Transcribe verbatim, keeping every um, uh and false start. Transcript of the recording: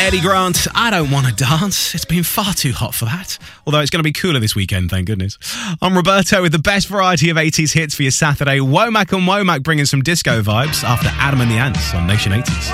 Eddie Grant, I don't want to dance. It's been far too hot for that. Although it's going to be cooler this weekend, thank goodness. I'm Roberto with the best variety of eighties hits for your Saturday. Womack and Womack bringing some disco vibes after Adam and the Ants on Nation eighties.